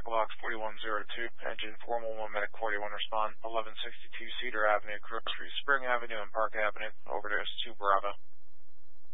Medical Box 4102, engine 411 Medic 41, respond 1162 Cedar Avenue, Crook Street, Spring Avenue, and Park Avenue, overdose 2 Bravo.